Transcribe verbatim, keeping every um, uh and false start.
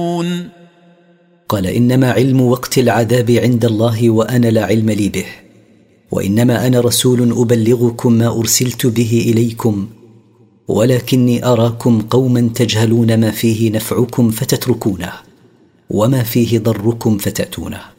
قال إنما علم وقت العذاب عند الله وأنا لا علم لي به، وإنما أنا رسول أبلغكم ما أرسلت به إليكم، ولكني أراكم قوما تجهلون ما فيه نفعكم فتتركونه وما فيه ضركم فتأتونه.